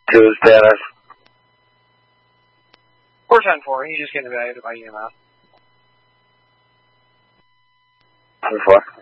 to his status. 410-4, he's just getting evaluated by EMS. 10-4.